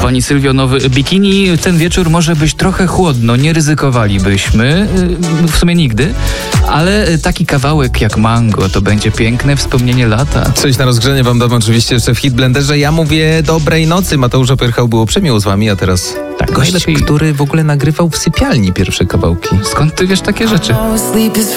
Pani Sylwio, nowy bikini. Ten wieczór może być trochę chłodno, nie ryzykowalibyśmy, w sumie nigdy, ale taki kawałek jak Mango to będzie piękne wspomnienie lata. Coś na rozgrzenie wam dam oczywiście jeszcze w Hit Blenderze. Ja mówię dobrej nocy. Mateusz Opyrchał, było przemiło z wami, a teraz Tak, gość, najlepiej. który w ogóle nagrywał w sypialni pierwsze kawałki. Skąd ty wiesz takie rzeczy?